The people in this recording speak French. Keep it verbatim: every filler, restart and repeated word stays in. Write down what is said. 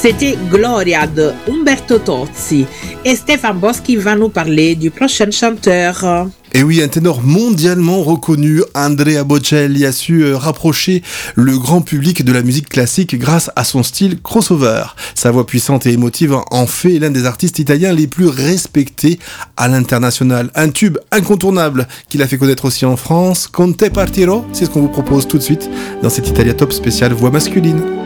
C'était Gloria de Umberto Tozzi et Stéphane Boschi va nous parler du prochain chanteur. Et oui, un ténor mondialement reconnu, Andrea Bocelli, a su euh, rapprocher le grand public de la musique classique grâce à son style crossover. Sa voix puissante et émotive en fait l'un des artistes italiens les plus respectés à l'international. Un tube incontournable qu'il a fait connaître aussi en France. Con te partirò, c'est ce qu'on vous propose tout de suite dans cet Italia Top spécial voix masculine.